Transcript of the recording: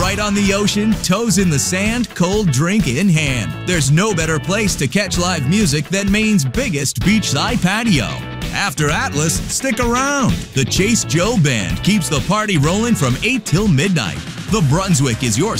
right on the ocean, toes in the sand, cold drink in hand. There's no better place to catch live music than Maine's biggest beachside patio. After Atlas, stick around. The Chase Joe Band keeps the party rolling from 8 till midnight. The Brunswick is your